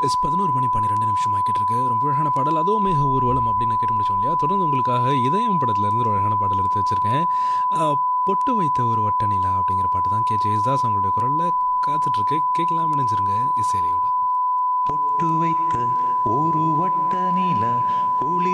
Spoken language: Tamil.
11:12 ஆகிட்டு இருக்கு. ரொம்ப அழகான பாடல், அதுவுமே ஊர்வலம் அப்படின்னு கேட்டு முடிச்சோம் இல்லையா. தொடர்ந்து உங்களுக்காக இதயம் படத்துல இருந்து ஒரு அழகான பாடல் எடுத்து வச்சிருக்கேன். பொட்டு வைத்த ஒரு வட்ட நிலா அப்படிங்கிற பாட்டு தான் கே ஜெயசுதாஸ் அவங்களுடைய குரல்ல காத்துட்டு இருக்கு. கேட்கலாம், இணைஞ்சிருங்க இசையிலையோடு. பொட்டு வைத்த ஒரு வட்ட நிலா குளிர்